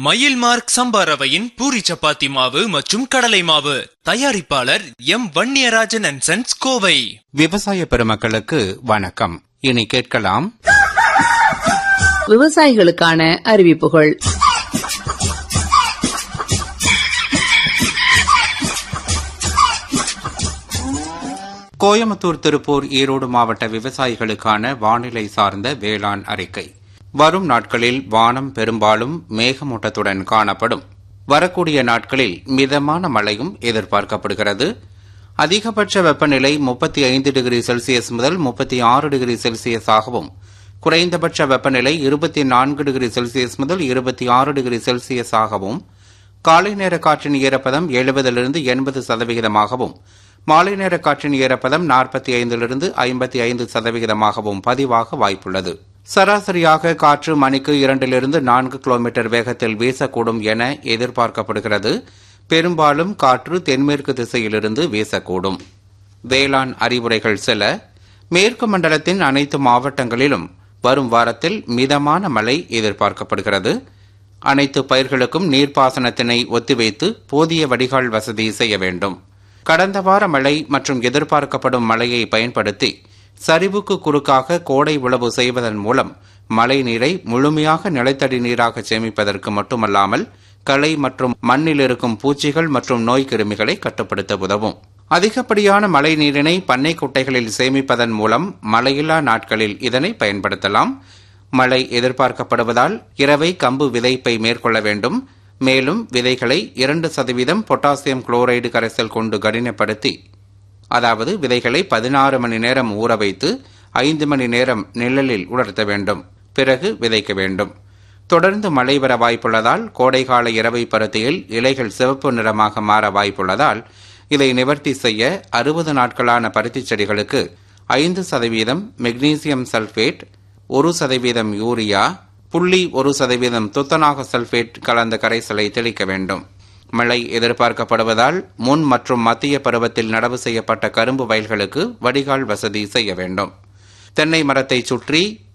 மயில் மார்க் சம்பா ரவையின் பூரி சப்பாத்தி மாவு மற்றும் கடலை மாவு. தயாரிப்பாளர் M Vanniyarajan and sons, Kovai. விவசாய பெருமக்களுக்கு வணக்கம். இனி கேட்கலாம் விவசாயிகளுக்கான அறிவிப்புகள். கோயம்புத்தூர், திருப்பூர், ஈரோடு மாவட்ட விவசாயிகளுக்கான வானிலை சார்ந்த வேளாண் அறிக்கை. வரும் நாட்களில் வானம் பெரும்பாலும் மேகமூட்டத்துடன் காணப்படும். வரக்கூடிய நாட்களில் மிதமான மழையும் எதிர்பார்க்கப்படுகிறது. அதிகபட்ச வெப்பநிலை 35 டிகிரி செல்சியஸ் முதல் 36 டிகிரி செல்சியஸ் ஆகவும், குறைந்தபட்ச வெப்பநிலை 24 டிகிரி செல்சியஸ் முதல் 26 டிகிரி செல்சியஸ் ஆகவும், காலை நேர காற்றின் ஈரப்பதம் 70-80%, மாலை நேர காற்றின் ஈரப்பதம் 45-55% பதிவாக வாய்ப்புள்ளது. சராசரியாக காற்று மணிக்கு 2-4 கிலோமீட்டர் வேகத்தில் வீசக்கூடும் என எதிர்பார்க்கப்படுகிறது. பெரும்பாலும் காற்று தென்மேற்கு திசையிலிருந்து வீசக்கூடும். வேளாண் அறிவுரைகள் சில. மேற்கு மண்டலத்தின் அனைத்து மாவட்டங்களிலும் வரும் வாரத்தில் மிதமான மழை எதிர்பார்க்கப்படுகிறது. அனைத்து பயிர்களுக்கும் நீர்ப்பாசனத்தினை ஒத்திவைத்து போதிய வடிகால் வசதி செய்ய வேண்டும். கடந்த வார மழை மற்றும் எதிர்பார்க்கப்படும் மழையை பயன்படுத்தி சரிவுக்கு குறுக்காக கோடை உழவு செய்வதன் மூலம் மழை நீரை முழுமையாக நிலத்தடி நீராக சேமிப்பதற்கு மட்டுமல்லாமல் களை மற்றும் மண்ணில் இருக்கும் பூச்சிகள் மற்றும் நோய் கிருமிகளை கட்டுப்படுத்த உதவும். அதிகப்படியான மழை நீரினை பண்ணை குட்டைகளில் சேமிப்பதன் மூலம் மழையில்லா நாட்களில் இதனை பயன்படுத்தலாம். மழை எதிர்பார்க்கப்படுவதால் இரவை கம்பு விதைப்பை மேற்கொள்ள வேண்டும். மேலும் விதைகளை 2% பொட்டாசியம் குளோரைடு கரைசல் கொண்டு கடினப்படுத்தி, அதாவது விதைகளை 16 மணி நேரம் ஊற வைத்து 5 மணி நேரம் நிழலில் உலர்த்த வேண்டும். பிறகு விதைக்க வேண்டும். தொடர்ந்து மழை வர வாய்ப்புள்ளதால் கோடைகால இரவை பருத்தியில் இலைகள் சிவப்பு நிறமாக மாற வாய்ப்புள்ளதால் இதை நிவர்த்தி செய்ய 60 நாட்களான பருத்தி செடிகளுக்கு 5% மெக்னீசியம் சல்பேட், 1% யூரியா, 0.1% துத்தநாக சல்பேட் கலந்த கரைசலை தெளிக்க வேண்டும். மழை எதிர்பார்க்கப்படுவதால் முன் மற்றும் மத்திய பருவத்தில் நடவு செய்யப்பட்ட கரும்பு வயல்களுக்கு வடிகால் வசதி செய்ய வேண்டும். தென்னை மரத்தை சுற்றி